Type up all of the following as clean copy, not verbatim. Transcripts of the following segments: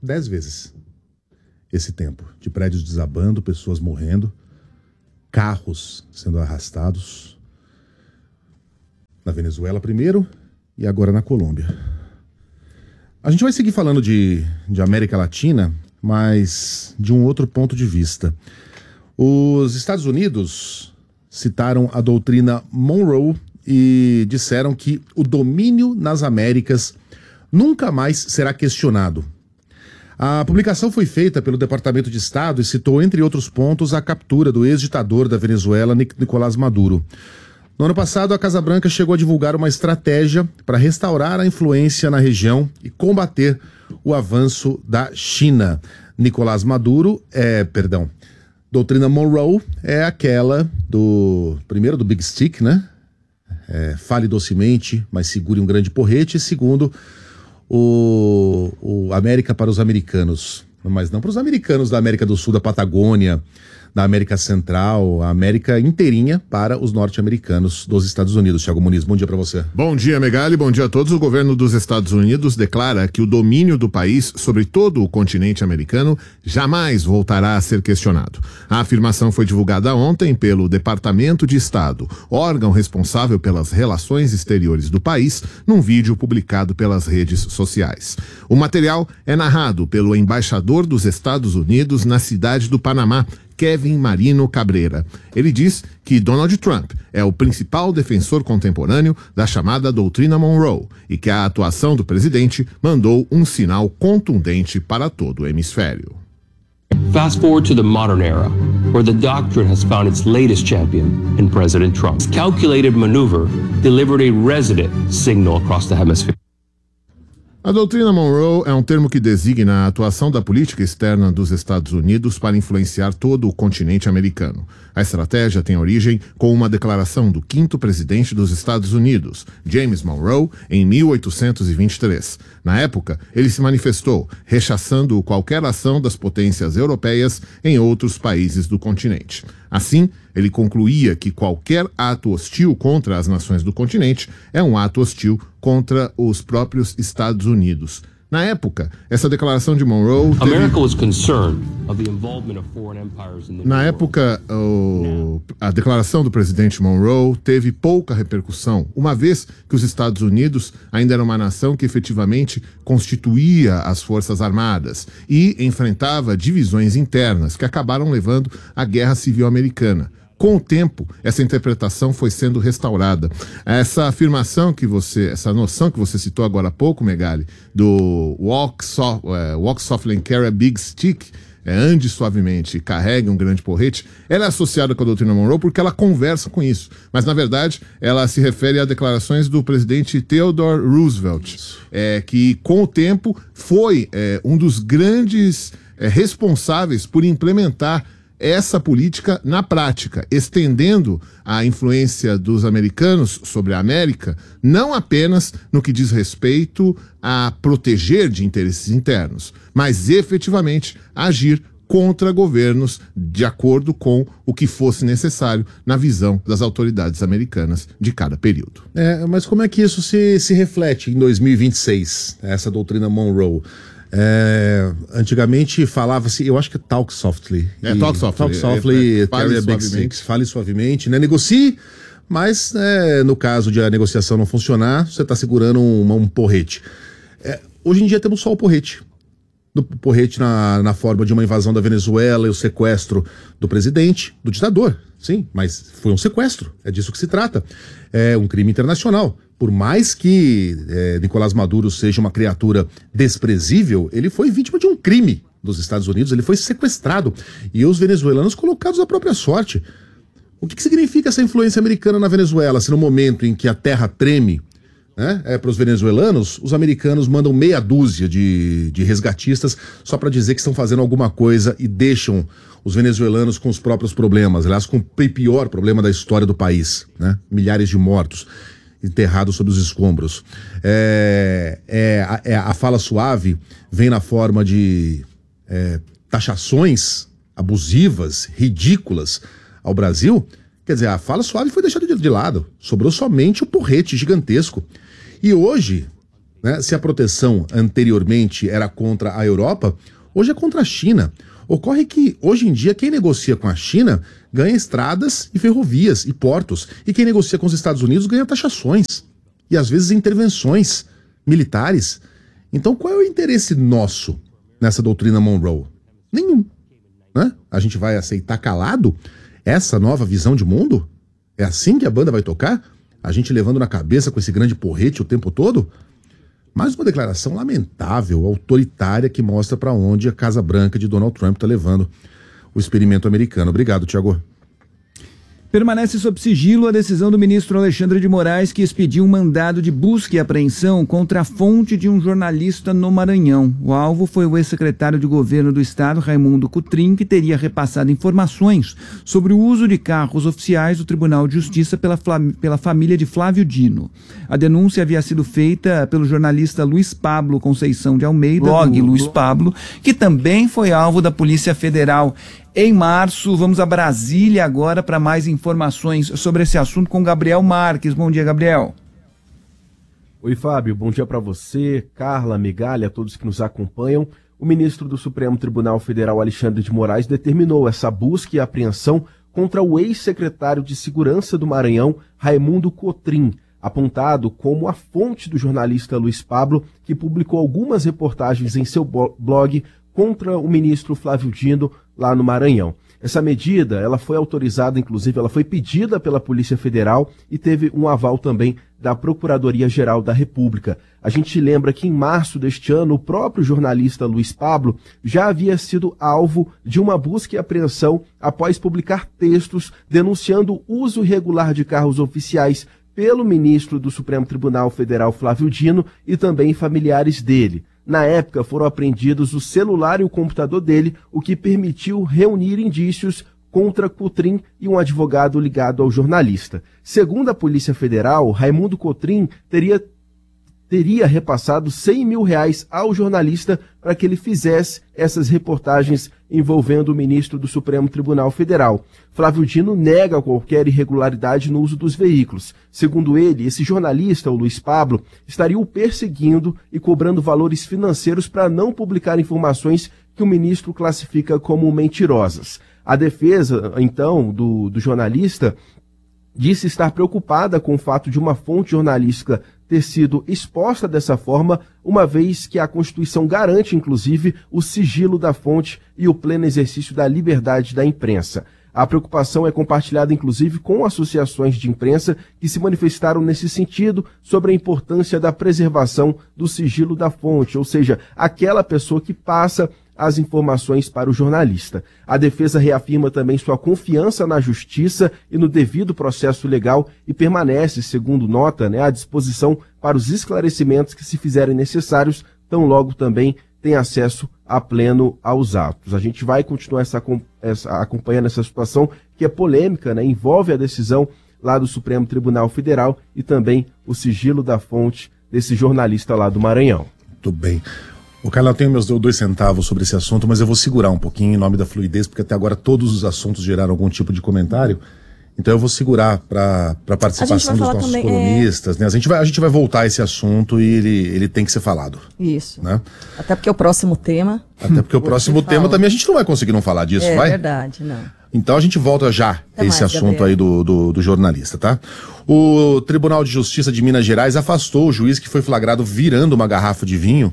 10 vezes esse tempo de prédios desabando, pessoas morrendo, carros sendo arrastados. Na Venezuela primeiro e agora na Colômbia. A gente vai seguir falando de América Latina, mas de um outro ponto de vista. Os Estados Unidos citaram a doutrina Monroe e disseram que o domínio nas Américas nunca mais será questionado. A publicação foi feita pelo Departamento de Estado e citou, entre outros pontos, a captura do ex-ditador da Venezuela, Nicolás Maduro. No ano passado, a Casa Branca chegou a divulgar uma estratégia para restaurar a influência na região e combater o avanço da China. Nicolás Maduro, doutrina Monroe é aquela primeiro do Big Stick, né? Fale docemente, mas segure um grande porrete. E segundo, o América para os americanos, mas não para os americanos da América do Sul, da Patagônia, da América Central, a América inteirinha para os norte-americanos dos Estados Unidos. Thiago Muniz, bom dia para você. Bom dia, Megali, bom dia a todos. O governo dos Estados Unidos declara que o domínio do país sobre todo o continente americano jamais voltará a ser questionado. A afirmação foi divulgada ontem pelo Departamento de Estado, órgão responsável pelas relações exteriores do país, num vídeo publicado pelas redes sociais. O material é narrado pelo embaixador dos Estados Unidos na cidade do Panamá, Kevin Marino Cabreira. Ele diz que Donald Trump é o principal defensor contemporâneo da chamada doutrina Monroe e que a atuação do presidente mandou um sinal contundente para todo o hemisfério. Fast forward to the modern era, where the doctrine has found its latest champion in President Trump's calculated maneuver delivered a resonating signal across the hemisphere. A doutrina Monroe é um termo que designa a atuação da política externa dos Estados Unidos para influenciar todo o continente americano. A estratégia tem origem com uma declaração do 5º presidente dos Estados Unidos, James Monroe, em 1823. Na época, ele se manifestou, rechaçando qualquer ação das potências europeias em outros países do continente. Assim, ele concluía que qualquer ato hostil contra as nações do continente é um ato hostil contra os próprios Estados Unidos. Na época, essa declaração de Monroe a declaração do presidente Monroe teve pouca repercussão, uma vez que os Estados Unidos ainda era uma nação que efetivamente constituía as Forças Armadas e enfrentava divisões internas que acabaram levando à Guerra Civil Americana. Com o tempo, essa interpretação foi sendo restaurada. Essa afirmação essa noção que você citou agora há pouco, Megali, do walk softly and carry a big stick, ande suavemente e carregue um grande porrete, ela é associada com a doutrina Monroe porque ela conversa com isso. Mas, na verdade, ela se refere a declarações do presidente Theodore Roosevelt, que, com o tempo, foi um dos grandes responsáveis por implementar essa política na prática, estendendo a influência dos americanos sobre a América, não apenas no que diz respeito a proteger de interesses internos, mas efetivamente agir contra governos de acordo com o que fosse necessário na visão das autoridades americanas de cada período. Mas como é que isso se reflete em 2026, essa doutrina Monroe? Antigamente falava-se, eu acho que talk softly. Talk softly, carry a big stick, fale suavemente, né? Negocie, mas no caso de a negociação não funcionar, você está segurando um porrete. Hoje em dia temos só o porrete. Do porrete na forma de uma invasão da Venezuela e o sequestro do presidente, do ditador, sim, mas foi um sequestro, é disso que se trata. É um crime internacional. Por mais que Nicolás Maduro seja uma criatura desprezível, ele foi vítima de um crime dos Estados Unidos, ele foi sequestrado e os venezuelanos colocados à própria sorte. O que significa essa influência americana na Venezuela, se no momento em que a terra treme, para os venezuelanos, os americanos mandam meia dúzia de resgatistas só para dizer que estão fazendo alguma coisa e deixam os venezuelanos com os próprios problemas, aliás, com o pior problema da história do país, né? Milhares de mortos enterrados sob os escombros. A fala suave vem na forma de taxações abusivas, ridículas ao Brasil. Quer dizer, a fala suave foi deixada de lado, sobrou somente o porrete gigantesco. E hoje, né? Se a proteção anteriormente era contra a Europa, hoje é contra a China. Ocorre que, hoje em dia, quem negocia com a China ganha estradas e ferrovias e portos. E quem negocia com os Estados Unidos ganha taxações. E, às vezes, intervenções militares. Então, qual é o interesse nosso nessa doutrina Monroe? Nenhum. Né? A gente vai aceitar calado essa nova visão de mundo? É assim que a banda vai tocar? A gente levando na cabeça com esse grande porrete o tempo todo? Mais uma declaração lamentável, autoritária, que mostra para onde a Casa Branca de Donald Trump está levando o experimento americano. Obrigado, Tiago. Permanece sob sigilo a decisão do ministro Alexandre de Moraes, que expediu um mandado de busca e apreensão contra a fonte de um jornalista no Maranhão. O alvo foi o ex-secretário de governo do estado, Raimundo Cotrim, que teria repassado informações sobre o uso de carros oficiais do Tribunal de Justiça pela família de Flávio Dino. A denúncia havia sido feita pelo jornalista Luiz Pablo Conceição de Almeida, blog Luiz Pablo, que também foi alvo da Polícia Federal. Em março, vamos a Brasília agora para mais informações sobre esse assunto com Gabriel Marques. Bom dia, Gabriel. Oi, Fábio. Bom dia para você, Carla, Migalha, todos que nos acompanham. O ministro do Supremo Tribunal Federal, Alexandre de Moraes, determinou essa busca e apreensão contra o ex-secretário de Segurança do Maranhão, Raimundo Cotrim, apontado como a fonte do jornalista Luiz Pablo, que publicou algumas reportagens em seu blog contra o ministro Flávio Dino, lá no Maranhão. Essa medida, ela foi autorizada, inclusive, ela foi pedida pela Polícia Federal e teve um aval também da Procuradoria-Geral da República. A gente lembra que em março deste ano, o próprio jornalista Luiz Pablo já havia sido alvo de uma busca e apreensão após publicar textos denunciando o uso irregular de carros oficiais pelo ministro do Supremo Tribunal Federal, Flávio Dino, e também familiares dele. Na época, foram apreendidos o celular e o computador dele, o que permitiu reunir indícios contra Cotrim e um advogado ligado ao jornalista. Segundo a Polícia Federal, Raimundo Cotrim teria repassado R$100 mil ao jornalista para que ele fizesse essas reportagens envolvendo o ministro do Supremo Tribunal Federal. Flávio Dino nega qualquer irregularidade no uso dos veículos. Segundo ele, esse jornalista, o Luiz Pablo, estaria o perseguindo e cobrando valores financeiros para não publicar informações que o ministro classifica como mentirosas. A defesa, então, do jornalista disse estar preocupada com o fato de uma fonte jornalística ter sido exposta dessa forma, uma vez que a Constituição garante, inclusive, o sigilo da fonte e o pleno exercício da liberdade da imprensa. A preocupação é compartilhada, inclusive, com associações de imprensa que se manifestaram nesse sentido sobre a importância da preservação do sigilo da fonte, ou seja, aquela pessoa que passa as informações para o jornalista. A defesa reafirma também sua confiança na justiça e no devido processo legal e permanece, segundo nota, à disposição para os esclarecimentos que se fizerem necessários, tão logo também tem acesso a pleno aos atos. A gente vai continuar acompanhando essa situação que é polêmica, envolve a decisão lá do Supremo Tribunal Federal e também o sigilo da fonte desse jornalista lá do Maranhão. Muito bem. O Carla, eu tenho meus 2 centavos sobre esse assunto, mas eu vou segurar um pouquinho em nome da fluidez, porque até agora todos os assuntos geraram algum tipo de comentário. Então eu vou segurar para a participação dos nossos também, colunistas. A gente vai voltar a esse assunto e ele tem que ser falado. Isso. Né? Até porque o próximo tema... Até porque o próximo tema também a gente não vai conseguir não falar disso, vai? É verdade, não. Então a gente volta já a esse assunto aí do jornalista, tá? O Tribunal de Justiça de Minas Gerais afastou o juiz que foi flagrado virando uma garrafa de vinho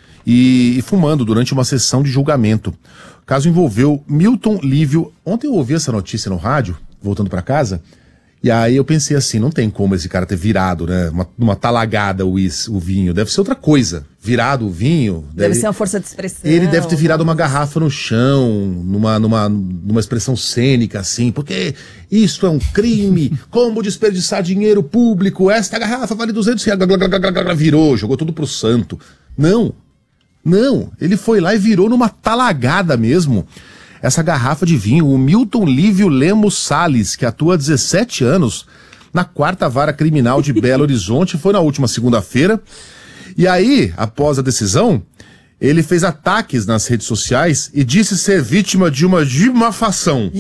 e fumando durante uma sessão de julgamento. O caso envolveu Milton Lívio. Ontem eu ouvi essa notícia no rádio, voltando para casa, e aí eu pensei assim, não tem como esse cara ter virado, uma talagada o vinho, deve ser outra coisa. Virado o vinho... Deve ser uma força de expressão. Ele deve ter virado uma garrafa no chão, numa expressão cênica, assim, porque isso é um crime, como desperdiçar dinheiro público, esta garrafa vale R$200, virou, jogou tudo pro santo. Não, ele foi lá e virou numa talagada mesmo. Essa garrafa de vinho, o Milton Lívio Lemos Salles, que atua há 17 anos na 4ª Vara Criminal de Belo Horizonte, foi na última segunda-feira. E aí, após a decisão, ele fez ataques nas redes sociais e disse ser vítima de uma difamação.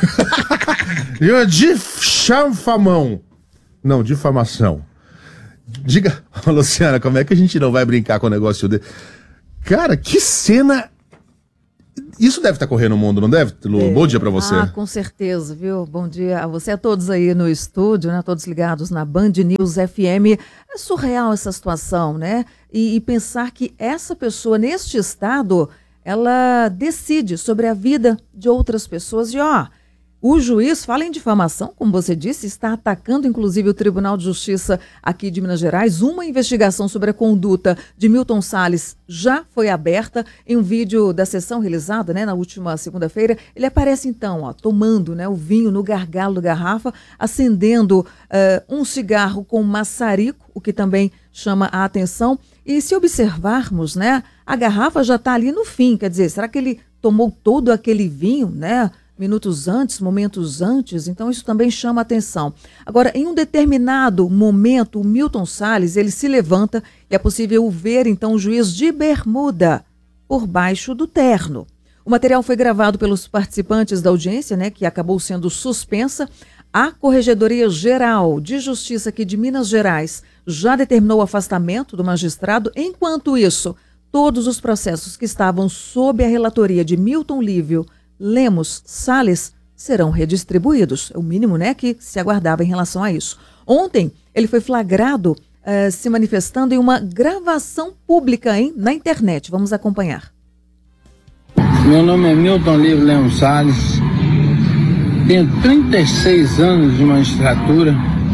Difamação. Diga, Luciana, como é que a gente não vai brincar com o negócio dele? Cara, que cena... Isso deve estar correndo no mundo, não deve, Lu? Bom dia pra você. Com certeza, viu? Bom dia a você, a todos aí no estúdio, né? Todos ligados na Band News FM. É surreal essa situação, né? E pensar que essa pessoa, neste estado, ela decide sobre a vida de outras pessoas. E, o juiz fala em difamação, como você disse, está atacando inclusive o Tribunal de Justiça aqui de Minas Gerais. Uma investigação sobre a conduta de Milton Salles já foi aberta. Em um vídeo da sessão realizada, né, na última segunda-feira, ele aparece então, tomando, né, o vinho no gargalo da garrafa, acendendo um cigarro com maçarico, o que também chama a atenção. E se observarmos, né, a garrafa já está ali no fim, quer dizer, será que ele tomou todo aquele vinho, né, minutos antes, momentos antes? Então isso também chama a atenção. Agora, em um determinado momento, o Milton Salles, ele se levanta e é possível ver então o juiz de bermuda por baixo do terno. O material foi gravado pelos participantes da audiência, né, que acabou sendo suspensa. A Corregedoria Geral de Justiça aqui de Minas Gerais já determinou o afastamento do magistrado. Enquanto isso, todos os processos que estavam sob a relatoria de Milton Lívio Lemos Salles serão redistribuídos. É o mínimo, né, que se aguardava em relação a isso. Ontem, ele foi flagrado se manifestando em uma gravação pública na internet. Vamos acompanhar. Meu nome é Milton Lívio Lemos Salles. Tenho 36 anos de magistratura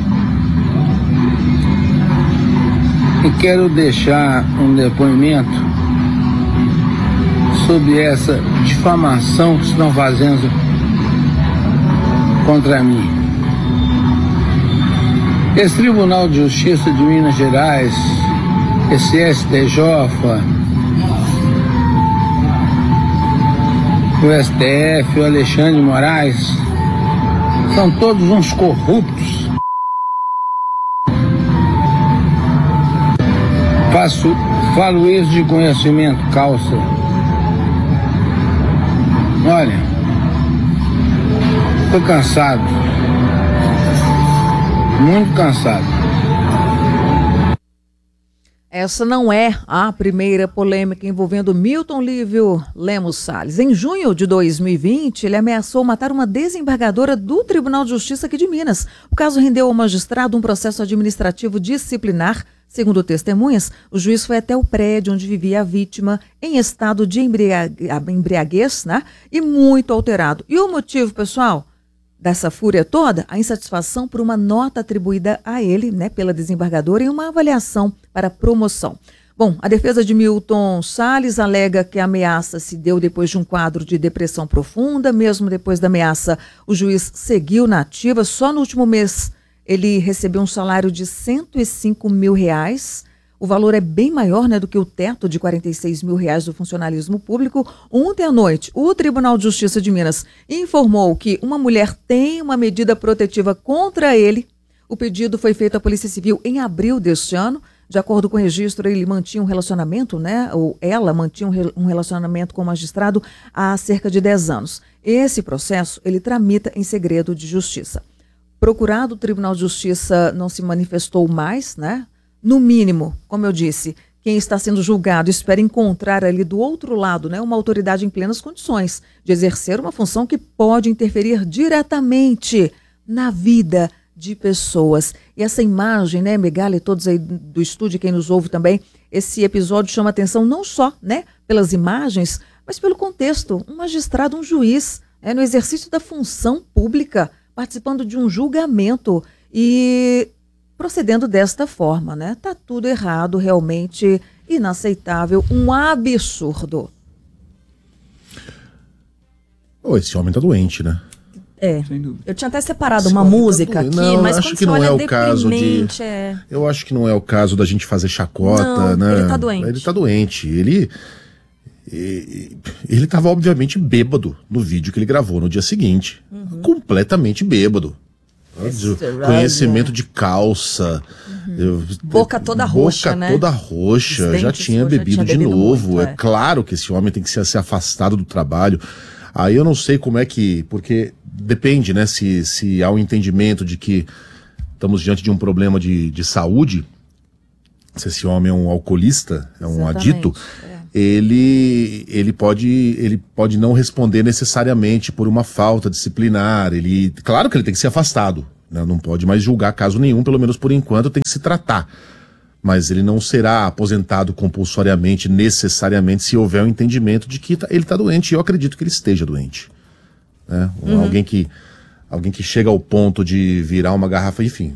e quero deixar um depoimento sobre essa difamação que estão fazendo contra mim. Esse Tribunal de Justiça de Minas Gerais, esse STJ, o STF, o Alexandre de Moraes, são todos uns corruptos. Falo isso de conhecimento, causa. Olha, estou cansado, muito cansado. Essa não é a primeira polêmica envolvendo Milton Lívio Lemos Salles. Em junho de 2020, ele ameaçou matar uma desembargadora do Tribunal de Justiça aqui de Minas. O caso rendeu ao magistrado um processo administrativo disciplinar. Segundo testemunhas, o juiz foi até o prédio onde vivia a vítima em estado de embriaguez, né? E muito alterado. E o motivo, pessoal, dessa fúria toda? A insatisfação por uma nota atribuída a ele, né, pela desembargadora, e uma avaliação para promoção. Bom, a defesa de Milton Salles alega que a ameaça se deu depois de um quadro de depressão profunda. Mesmo depois da ameaça, o juiz seguiu na ativa. Só no último mês ele recebeu um salário de R$105 mil. O valor é bem maior, né, do que o teto de R$46 mil do funcionalismo público. Ontem à noite, o Tribunal de Justiça de Minas informou que uma mulher tem uma medida protetiva contra ele. O pedido foi feito à Polícia Civil em abril deste ano. De acordo com o registro, ele mantinha um relacionamento, né, ou ela mantinha um relacionamento com o magistrado há cerca de 10 anos. Esse processo, ele tramita em segredo de justiça. Procurado, o Tribunal de Justiça não se manifestou mais, né? No mínimo, como eu disse, quem está sendo julgado espera encontrar ali do outro lado, né, uma autoridade em plenas condições de exercer uma função que pode interferir diretamente na vida de pessoas. E essa imagem, né, Megali, todos aí do estúdio, quem nos ouve também, esse episódio chama atenção não só, né, pelas imagens, mas pelo contexto. Um magistrado, um juiz, no exercício da função pública, participando de um julgamento e procedendo desta forma, né? Tá tudo errado, realmente inaceitável, um absurdo. Esse homem tá doente, né? Eu tinha até separado uma música aqui, mas acho que não é o caso de. Eu acho que não é o caso da gente fazer chacota, né? Ele tá doente. Ele tá doente. Ele estava obviamente bêbado no vídeo que ele gravou no dia seguinte. Completamente bêbado. Conhecimento de calça. Boca toda roxa, né? Boca toda roxa. Já tinha bebido de novo. Muito, é claro que esse homem tem que ser afastado do trabalho. Aí eu não sei como é que... Porque depende, né? Se há um entendimento de que estamos diante de um problema de saúde, se esse homem é um alcoolista, é um Exatamente, adito, ele pode não responder necessariamente por uma falta disciplinar. Claro que ele tem que ser afastado, né? Não pode mais julgar caso nenhum, pelo menos por enquanto tem que se tratar. Mas ele não será aposentado compulsoriamente, necessariamente, se houver um entendimento de que ele está doente. E eu acredito que ele esteja doente, né? Alguém que chega ao ponto de virar uma garrafa, enfim,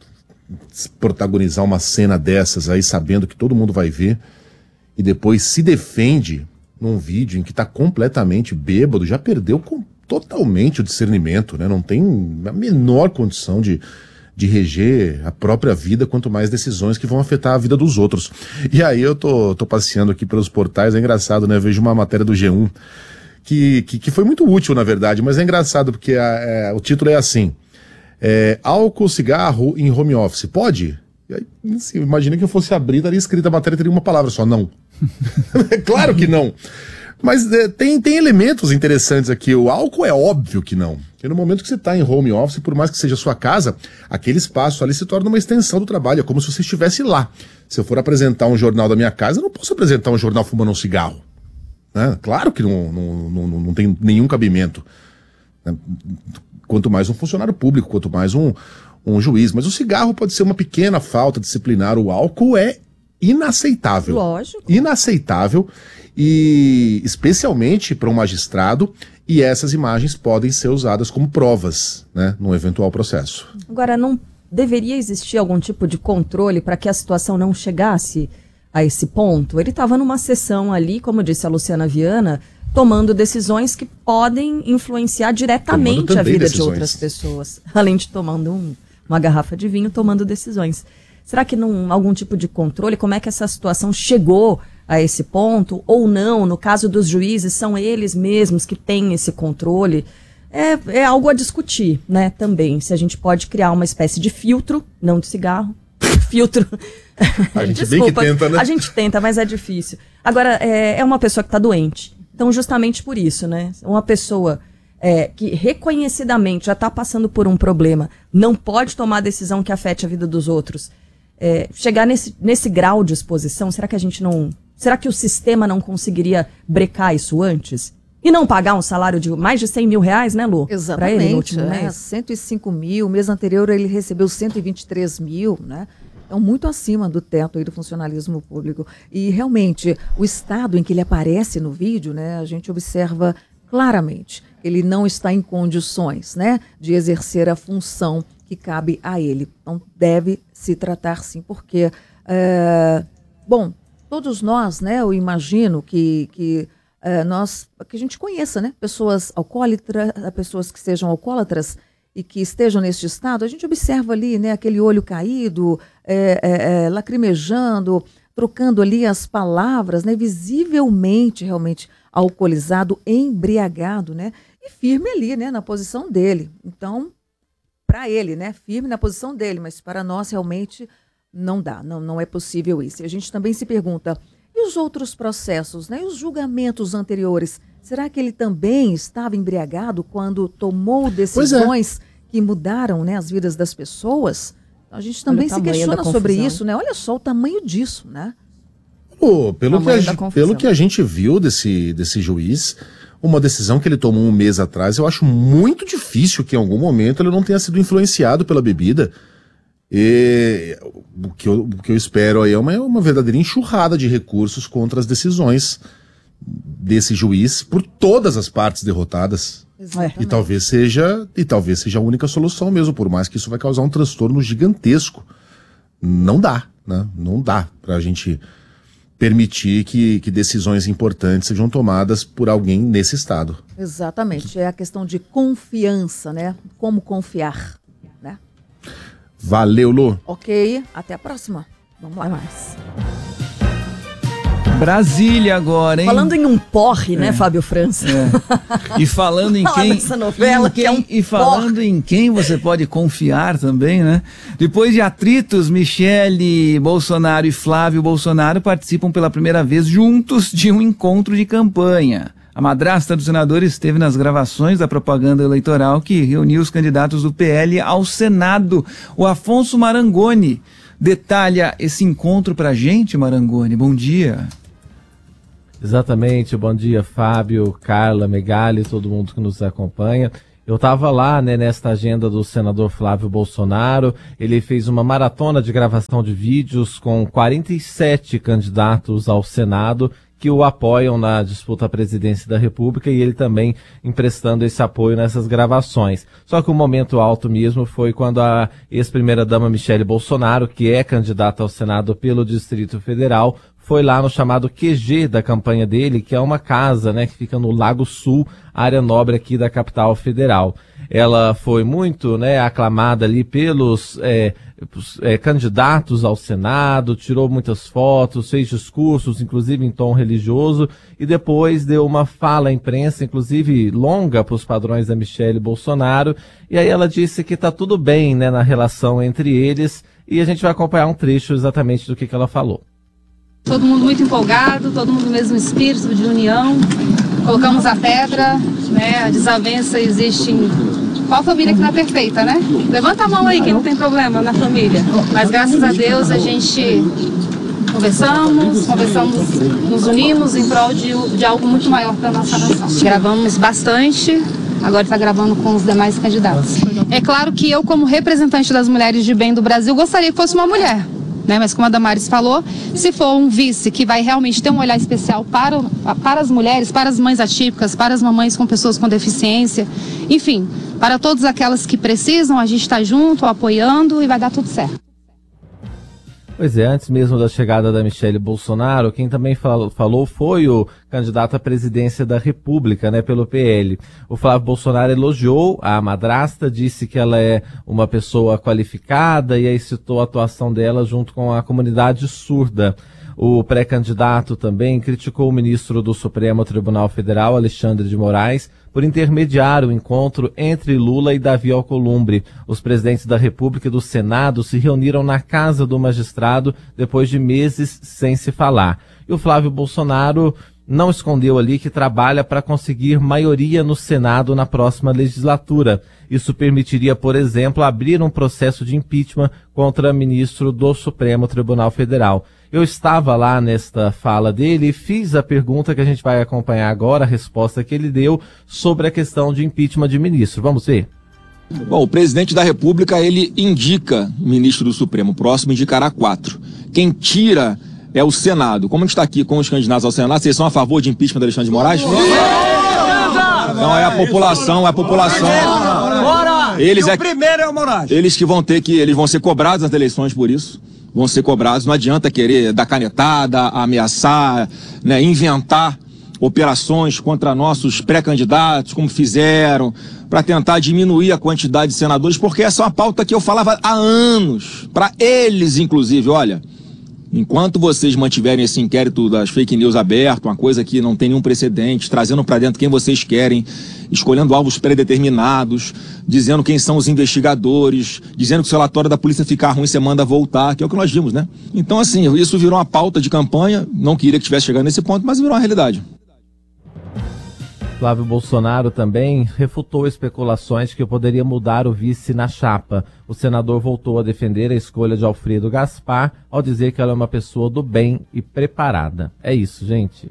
protagonizar uma cena dessas aí, sabendo que todo mundo vai ver, e depois se defende num vídeo em que está completamente bêbado, já perdeu totalmente o discernimento, né? Não tem a menor condição de reger a própria vida, quanto mais decisões que vão afetar a vida dos outros. E aí eu tô passeando aqui pelos portais, é engraçado, né? Vejo uma matéria do G1 que foi muito útil, na verdade, mas é engraçado porque o título é assim: álcool, cigarro em home office, pode? E aí, assim, imagina que eu fosse abrir, estaria escrita a matéria, teria uma palavra só, não. Claro que não. Mas tem elementos interessantes aqui. O álcool é óbvio que não. Porque no momento que você está em home office, por mais que seja a sua casa, aquele espaço ali se torna uma extensão do trabalho. É como se você estivesse lá. Se eu for apresentar um jornal da minha casa, eu não posso apresentar um jornal fumando um cigarro, né? Claro que não tem nenhum cabimento, né? Quanto mais um funcionário público, quanto mais um juiz. Mas o cigarro pode ser uma pequena falta disciplinar. O álcool é inaceitável. Lógico. Inaceitável, e especialmente para um magistrado, e essas imagens podem ser usadas como provas, né, num eventual processo. Agora, não deveria existir algum tipo de controle para que a situação não chegasse a esse ponto? Ele estava numa sessão ali, como disse a Luciana Viana, tomando decisões que podem influenciar diretamente a vida de outras pessoas, além de tomando uma garrafa de vinho, tomando decisões. Será que não algum tipo de controle? Como é que essa situação chegou a esse ponto? Ou não? No caso dos juízes, são eles mesmos que têm esse controle? É algo a discutir, né? Também. Se a gente pode criar uma espécie de filtro, não de cigarro, filtro. A gente bem que tenta, né? A gente tenta, mas é difícil. Agora, é uma pessoa que está doente. Então, justamente por isso, né? Uma pessoa que reconhecidamente já está passando por um problema, não pode tomar decisão que afete a vida dos outros. Chegar nesse grau de exposição, será que a gente não... Será que o sistema não conseguiria brecar isso antes? E não pagar um salário de mais de 100 mil reais, né, Lu? Exatamente. Pra ele no último mês? 105 mil, mês anterior ele recebeu 123 mil, né? Então, muito acima do teto aí do funcionalismo público. E, realmente, o estado em que ele aparece no vídeo, né, a gente observa claramente que ele não está em condições, né, de exercer a função que cabe a ele. Então, deve se tratar, sim, porque, bom, todos nós, né, eu imagino que a gente conheça, né, pessoas alcoólatras, pessoas que sejam alcoólatras e que estejam neste estado, a gente observa ali, né, aquele olho caído, lacrimejando, trocando ali as palavras, né, visivelmente, realmente alcoolizado, embriagado, né, e firme ali, né, na posição dele. Então, para ele, né, firme na posição dele, mas para nós realmente não dá, não é possível isso. E a gente também se pergunta, e os outros processos, né, e os julgamentos anteriores, será que ele também estava embriagado quando tomou decisões que mudaram, né, as vidas das pessoas? Então, a gente também se questiona sobre isso, né? Olha só o tamanho disso, né? Pelo que a gente viu desse juiz, uma decisão que ele tomou um mês atrás, eu acho muito difícil que em algum momento ele não tenha sido influenciado pela bebida. E o que eu espero aí é uma verdadeira enxurrada de recursos contra as decisões desse juiz por todas as partes derrotadas. Exatamente. E talvez seja a única solução mesmo, por mais que isso vai causar um transtorno gigantesco. Não dá, né? Não dá pra gente permitir que decisões importantes sejam tomadas por alguém nesse estado. Exatamente, é a questão de confiança, né? Como confiar, né? Valeu, Lu. Ok, até a próxima. Vamos lá mais. Brasília agora, hein? Falando em um porre, né, Fábio França? E falando em quem... Essa novela que é um e falando em quem você pode confiar também, né? Depois de atritos, Michele Bolsonaro e Flávio Bolsonaro participam pela primeira vez juntos de um encontro de campanha. A madrasta do senador esteve nas gravações da propaganda eleitoral que reuniu os candidatos do PL ao Senado. O Afonso Marangoni detalha esse encontro pra gente, Marangoni. Bom dia. Exatamente, bom dia, Fábio, Carla, Megali, todo mundo que nos acompanha. Eu estava lá, né, nesta agenda do senador Flávio Bolsonaro. Ele fez uma maratona de gravação de vídeos com 47 candidatos ao Senado que o apoiam na disputa à presidência da República, e ele também emprestando esse apoio nessas gravações. Só que o momento alto mesmo foi quando a ex-primeira-dama Michele Bolsonaro, que é candidata ao Senado pelo Distrito Federal, foi lá no chamado QG da campanha dele, que é uma casa, né, que fica no Lago Sul, área nobre aqui da capital federal. Ela foi muito, né, aclamada ali pelos candidatos ao Senado, tirou muitas fotos, fez discursos, inclusive em tom religioso, e depois deu uma fala à imprensa, inclusive longa para os padrões da Michele Bolsonaro, e aí ela disse que está tudo bem, né, na relação entre eles, e a gente vai acompanhar um trecho exatamente do que ela falou. Todo mundo muito empolgado, todo mundo no mesmo espírito de união. Colocamos a pedra, né? A desavença existe em... Qual família que não é perfeita, né? Levanta a mão aí quem não tem problema na família. Mas graças a Deus a gente conversamos, nos unimos em prol de algo muito maior para a nossa nação. Gravamos bastante, agora está gravando com os demais candidatos. É claro que eu, como representante das mulheres de bem do Brasil, gostaria que fosse uma mulher. Né, mas como a Damares falou, se for um vice que vai realmente ter um olhar especial para as mulheres, para as mães atípicas, para as mamães com pessoas com deficiência, enfim, para todas aquelas que precisam, a gente está junto, apoiando e vai dar tudo certo. Pois é, antes mesmo da chegada da Michele Bolsonaro, quem também falou foi o candidato à presidência da República, né, pelo PL. O Flávio Bolsonaro elogiou a madrasta, disse que ela é uma pessoa qualificada e aí citou a atuação dela junto com a comunidade surda. O pré-candidato também criticou o ministro do Supremo Tribunal Federal, Alexandre de Moraes, por intermediar o encontro entre Lula e Davi Alcolumbre. Os presidentes da República e do Senado se reuniram na casa do magistrado depois de meses sem se falar. E o Flávio Bolsonaro não escondeu ali que trabalha para conseguir maioria no Senado na próxima legislatura. Isso permitiria, por exemplo, abrir um processo de impeachment contra ministro do Supremo Tribunal Federal. Eu estava lá nesta fala dele e fiz a pergunta que a gente vai acompanhar agora, a resposta que ele deu sobre a questão de impeachment de ministro. Vamos ver? Bom, o presidente da República, ele indica ministro do Supremo. O próximo indicará 4. Quem tira é o Senado. Como a gente está aqui com os candidatos ao Senado, vocês são a favor de impeachment do Alexandre de Moraes? Não, é a população. Eles o primeiro é o Moraes. Eles vão ser cobrados nas eleições por isso. Vão ser cobrados. Não adianta querer dar canetada, ameaçar, né, inventar operações contra nossos pré-candidatos, como fizeram, para tentar diminuir a quantidade de senadores, porque essa é uma pauta que eu falava há anos, para eles, inclusive. Olha, enquanto vocês mantiverem esse inquérito das fake news aberto, uma coisa que não tem nenhum precedente, trazendo para dentro quem vocês querem, escolhendo alvos predeterminados, dizendo quem são os investigadores, dizendo que se o relatório da polícia ficar ruim, você manda voltar, que é o que nós vimos, né? Então, assim, isso virou uma pauta de campanha, não queria que tivesse chegado nesse ponto, mas virou uma realidade. Flávio Bolsonaro também refutou especulações que poderia mudar o vice na chapa. O senador voltou a defender a escolha de Alfredo Gaspar ao dizer que ela é uma pessoa do bem e preparada. É isso, gente.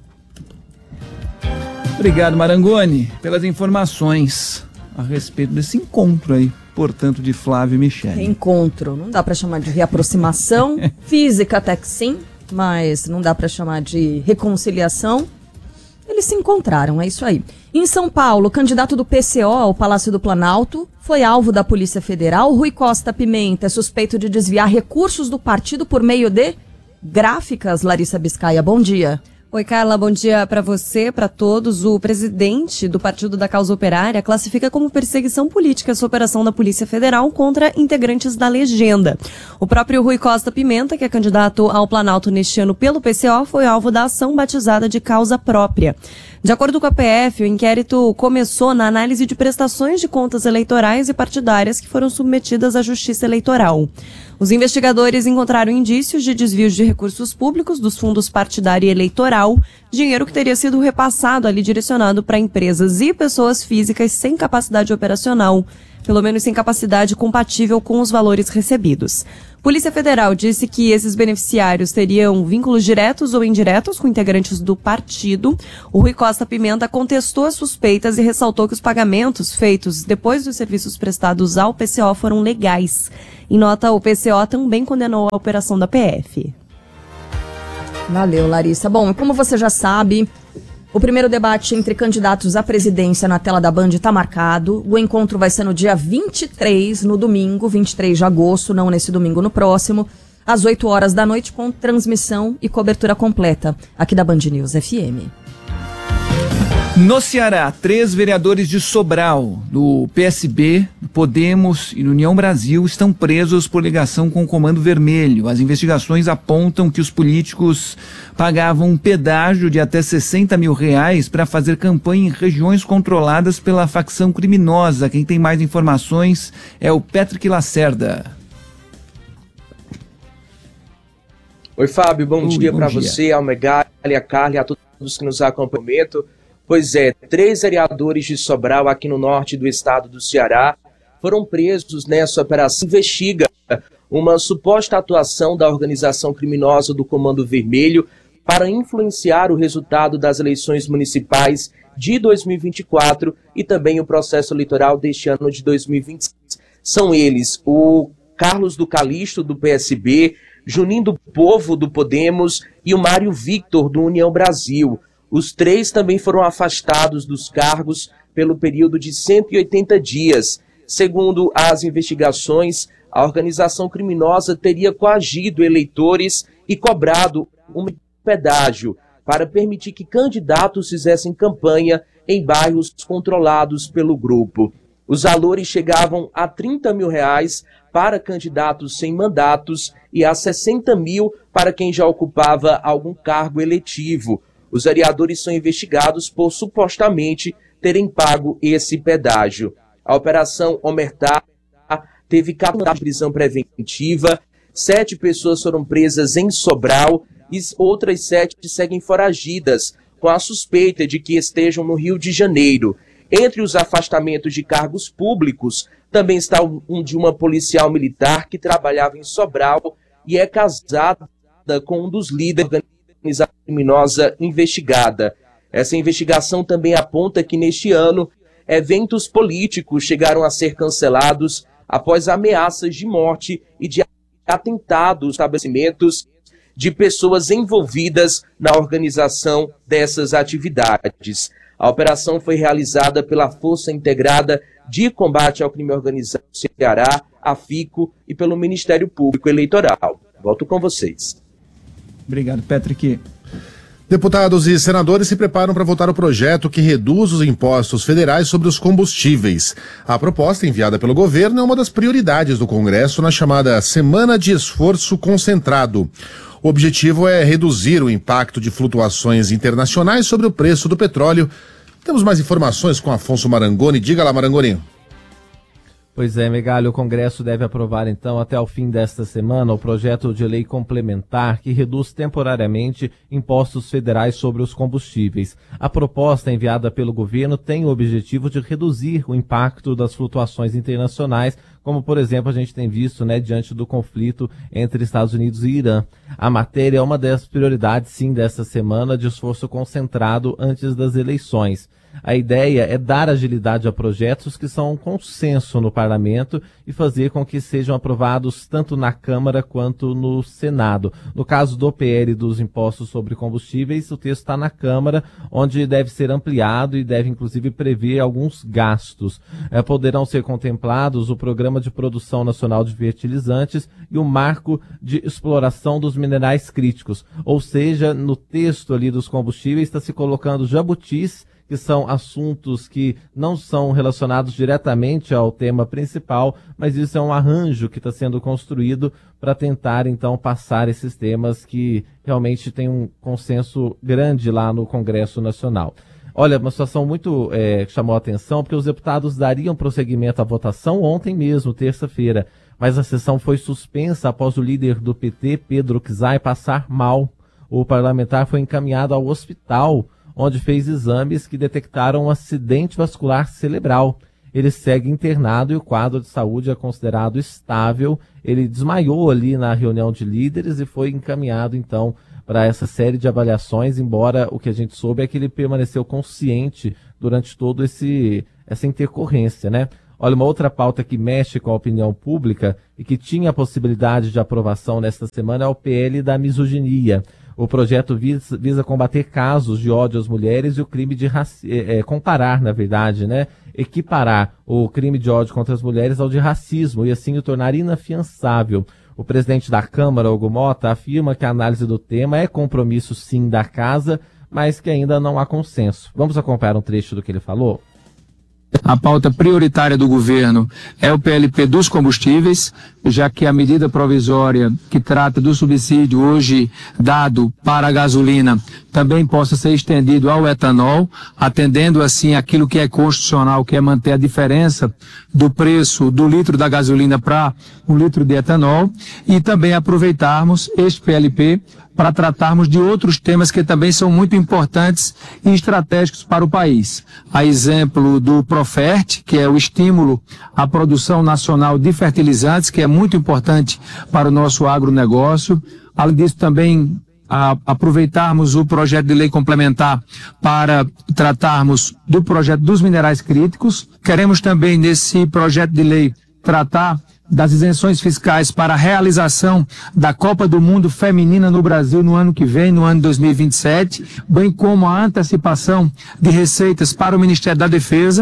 Obrigado, Marangoni, pelas informações a respeito desse encontro aí, portanto, de Flávio e Michele. Encontro, não dá para chamar de reaproximação, física até que sim, mas não dá para chamar de reconciliação. Eles se encontraram, é isso aí. Em São Paulo, o candidato do PCO ao Palácio do Planalto foi alvo da Polícia Federal. Rui Costa Pimenta é suspeito de desviar recursos do partido por meio de gráficas. Larissa Biscaia, bom dia. Oi, Carla, bom dia para você, para todos. O presidente do Partido da Causa Operária classifica como perseguição política essa operação da Polícia Federal contra integrantes da legenda. O próprio Rui Costa Pimenta, que é candidato ao Planalto neste ano pelo PCO, foi alvo da ação batizada de causa própria. De acordo com a PF, o inquérito começou na análise de prestações de contas eleitorais e partidárias que foram submetidas à Justiça Eleitoral. Os investigadores encontraram indícios de desvios de recursos públicos dos fundos partidário e eleitoral, dinheiro que teria sido repassado ali direcionado para empresas e pessoas físicas sem capacidade operacional, pelo menos sem capacidade compatível com os valores recebidos. Polícia Federal disse que esses beneficiários teriam vínculos diretos ou indiretos com integrantes do partido. O Rui Costa Pimenta contestou as suspeitas e ressaltou que os pagamentos feitos depois dos serviços prestados ao PCO foram legais. Em nota, o PCO também condenou a operação da PF. Valeu, Larissa. Bom, como você já sabe, o primeiro debate entre candidatos à presidência na tela da Band está marcado. O encontro vai ser no dia 23, no domingo, 23 de agosto, não nesse domingo, no próximo, às 8 horas da noite, com transmissão e cobertura completa aqui da Band News FM. No Ceará, 3 vereadores de Sobral, do PSB, do Podemos e do União Brasil, estão presos por ligação com o Comando Vermelho. As investigações apontam que os políticos pagavam um pedágio de até R$60 mil para fazer campanha em regiões controladas pela facção criminosa. Quem tem mais informações é o Patrick Lacerda. Oi, Fábio, bom dia para você, ao Megali, a Carla e a todos que nos acompanham. Pois é, 3 vereadores de Sobral, aqui no norte do estado do Ceará, foram presos nessa operação. Investiga uma suposta atuação da organização criminosa do Comando Vermelho para influenciar o resultado das eleições municipais de 2024 e também o processo eleitoral deste ano de 2026. São eles o Carlos do Calixto, do PSB, Juninho do Povo, do Podemos, e o Mário Victor, do União Brasil. Os 3 também foram afastados dos cargos pelo período de 180 dias. Segundo as investigações, a organização criminosa teria coagido eleitores e cobrado um pedágio para permitir que candidatos fizessem campanha em bairros controlados pelo grupo. Os valores chegavam a R$30 mil para candidatos sem mandatos e a R$60 mil para quem já ocupava algum cargo eletivo. Os vereadores são investigados por supostamente terem pago esse pedágio. A Operação Omertá teve 14 de prisão preventiva, 7 pessoas foram presas em Sobral e outras 7 seguem foragidas, com a suspeita de que estejam no Rio de Janeiro. Entre os afastamentos de cargos públicos, também está um de uma policial militar que trabalhava em Sobral e é casada com um dos líderes da organização criminosa investigada. Essa investigação também aponta que neste ano eventos políticos chegaram a ser cancelados após ameaças de morte e de atentados, estabelecimentos de pessoas envolvidas na organização dessas atividades. A operação foi realizada pela Força Integrada de Combate ao Crime Organizado do Ceará, a FICO, e pelo Ministério Público Eleitoral. Volto com vocês. Obrigado, Patrick. Deputados e senadores se preparam para votar o projeto que reduz os impostos federais sobre os combustíveis. A proposta enviada pelo governo é uma das prioridades do Congresso na chamada Semana de Esforço Concentrado. O objetivo é reduzir o impacto de flutuações internacionais sobre o preço do petróleo. Temos mais informações com Afonso Marangoni. Diga lá, Marangoni. Pois é, Megali, o Congresso deve aprovar então até o fim desta semana o projeto de lei complementar que reduz temporariamente impostos federais sobre os combustíveis. A proposta enviada pelo governo tem o objetivo de reduzir o impacto das flutuações internacionais, como por exemplo a gente tem visto, diante do conflito entre Estados Unidos e Irã. A matéria é uma das prioridades, sim, desta semana de esforço concentrado antes das eleições. A ideia é dar agilidade a projetos que são um consenso no parlamento e fazer com que sejam aprovados tanto na Câmara quanto no Senado. No caso do PL dos impostos sobre combustíveis, o texto está na Câmara, onde deve ser ampliado e deve inclusive prever alguns gastos. Poderão ser contemplados o Programa de Produção Nacional de Fertilizantes e o Marco de Exploração dos Minerais Críticos. Ou seja, no texto ali dos combustíveis está se colocando jabutis, que são assuntos que não são relacionados diretamente ao tema principal, mas isso é um arranjo que está sendo construído para tentar, então, passar esses temas que realmente tem um consenso grande lá no Congresso Nacional. Olha, uma situação muito que chamou a atenção, porque os deputados dariam prosseguimento à votação ontem mesmo, terça-feira, mas a sessão foi suspensa após o líder do PT, Pedro Czai, passar mal. O parlamentar foi encaminhado ao hospital, onde fez exames que detectaram um acidente vascular cerebral. ele segue internado e o quadro de saúde é considerado estável. Ele desmaiou ali na reunião de líderes e foi encaminhado, então, para essa série de avaliações, embora o que a gente soube é que ele permaneceu consciente durante toda essa intercorrência, né? Olha, uma outra pauta que mexe com a opinião pública e que tinha a possibilidade de aprovação nesta semana é o PL da misoginia. O projeto visa combater casos de ódio às mulheres e o crime de comparar, na verdade, né? Equiparar o crime de ódio contra as mulheres ao de racismo e assim o tornar inafiançável. O presidente da Câmara, Hugo Mota, afirma que a análise do tema é compromisso, sim, da casa, mas que ainda não há consenso. Vamos acompanhar um trecho do que ele falou? A pauta prioritária do governo é o PLP dos combustíveis, já que a medida provisória que trata do subsídio hoje dado para a gasolina também possa ser estendido ao etanol, atendendo assim aquilo que é constitucional, que é manter a diferença do preço do litro da gasolina para um litro de etanol, e também aproveitarmos este PLP para tratarmos de outros temas que também são muito importantes e estratégicos para o país. A exemplo do Profert, que é o estímulo à produção nacional de fertilizantes, que é muito importante para o nosso agronegócio. Além disso, também aproveitarmos o projeto de lei complementar para tratarmos do projeto dos minerais críticos. Queremos também, nesse projeto de lei, tratar das isenções fiscais para a realização da Copa do Mundo Feminina no Brasil no ano que vem, no ano 2027, bem como a antecipação de receitas para o Ministério da Defesa.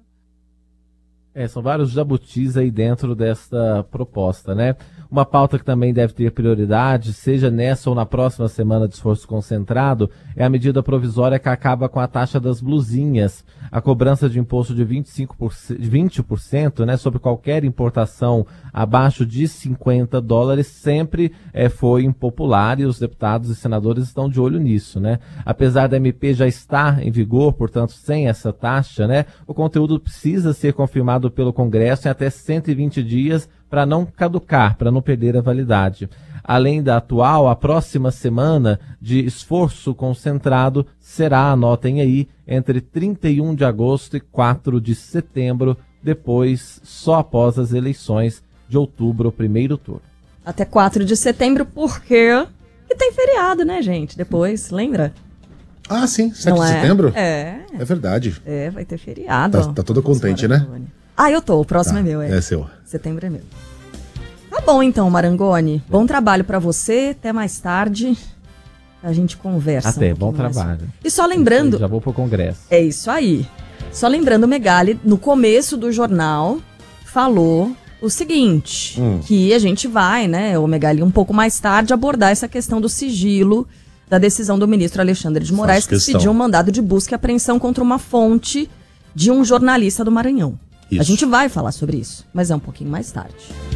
São vários jabutis aí dentro dessa proposta, né? Uma pauta que também deve ter prioridade, seja nessa ou na próxima semana de esforço concentrado, é a medida provisória que acaba com a taxa das blusinhas. A cobrança de imposto de 20%, né, sobre qualquer importação abaixo de $50 sempre foi impopular e os deputados e senadores estão de olho nisso, né? Apesar da MP já estar em vigor, portanto, sem essa taxa, né, o conteúdo precisa ser confirmado pelo Congresso em até 120 dias para não caducar, para não perder a validade. Além da atual, a próxima semana de esforço concentrado será, anotem aí, entre 31 de agosto e 4 de setembro, depois só após as eleições de outubro, o primeiro turno. Até 4 de setembro, porque tem feriado, né, gente? Depois, lembra? Ah, sim, 7 de setembro? É verdade. Vai ter feriado. Tá toda contente, né? Ah, eu tô. O próximo é meu. É seu. Setembro é meu. Tá bom, então, Marangoni. Bom trabalho pra você. Até mais tarde. A gente conversa. Até, bom trabalho. E só lembrando... Já vou pro Congresso. É isso aí. Só lembrando, o Megali, no começo do jornal, falou o seguinte, que a gente vai, né, o Megali, um pouco mais tarde, abordar essa questão do sigilo da decisão do ministro Alexandre de Moraes, que pediu um mandado de busca e apreensão contra uma fonte de um jornalista do Maranhão. Isso. A gente vai falar sobre isso, mas é um pouquinho mais tarde.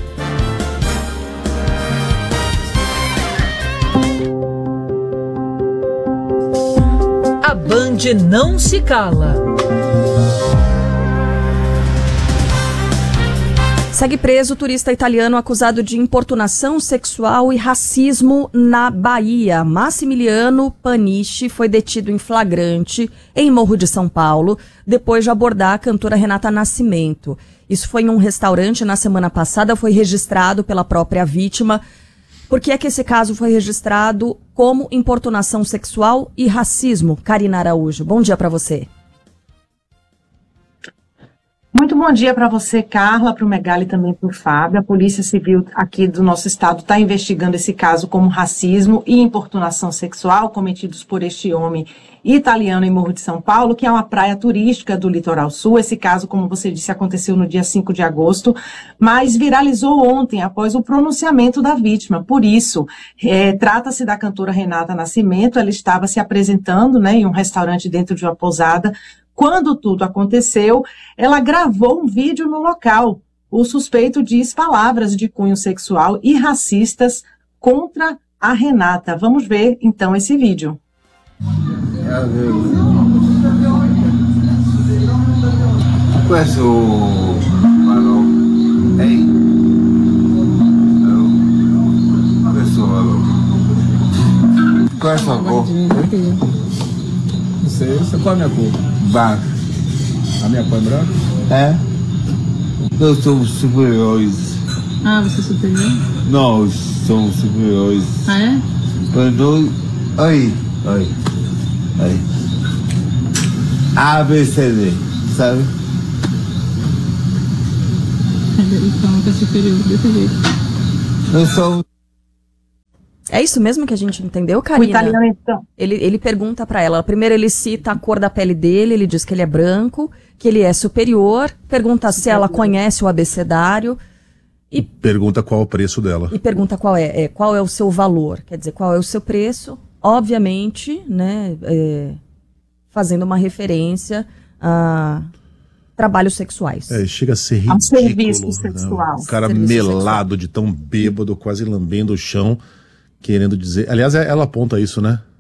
A Band não se cala. Segue preso o turista italiano acusado de importunação sexual e racismo na Bahia. Massimiliano Panichi foi detido em flagrante em Morro de São Paulo, depois de abordar a cantora Renata Nascimento. Isso foi em um restaurante na semana passada, foi registrado pela própria vítima. Por que é que esse caso foi registrado como importunação sexual e racismo? Karina Araújo, bom dia para você. Muito bom dia para você, Carla, para o Megali e também para o Fábio. A Polícia Civil aqui do nosso estado está investigando esse caso como racismo e importunação sexual cometidos por este homem italiano em Morro de São Paulo, que é uma praia turística do Litoral Sul. Esse caso, como você disse, aconteceu no dia 5 de agosto, mas viralizou ontem após o pronunciamento da vítima. Por isso, trata-se da cantora Renata Nascimento. Ela estava se apresentando, né, em um restaurante dentro de uma pousada. Quando tudo aconteceu, ela gravou um vídeo no local. O suspeito diz palavras de cunho sexual e racistas contra a Renata. Vamos ver, então, esse vídeo. Questo valore, ehi, questo valore, questa cor, não sei, você qual é a minha cor? branco, a minha cor é branca? É. Nós somos super-heróis. Ah, você é superior? Nós somos super-heróis. Ah, é? Para nós. Aí. A, B, C, D, sabe? Então, que é superior desse jeito. Nós somos. É isso mesmo que a gente entendeu, Karina? O italiano, então. Ele pergunta pra ela. Primeiro ele cita a cor da pele dele, ele diz que ele é branco, que ele é superior, pergunta se ela conhece o abecedário E pergunta qual é o preço dela. e pergunta qual é o seu valor, quer dizer, qual é o seu preço, obviamente, né, fazendo uma referência a trabalhos sexuais. Chega a ser É ridículo. um serviço né? sexual. O cara Serviço melado de tão bêbado, quase lambendo o chão, querendo dizer... Aliás, ela aponta isso, né?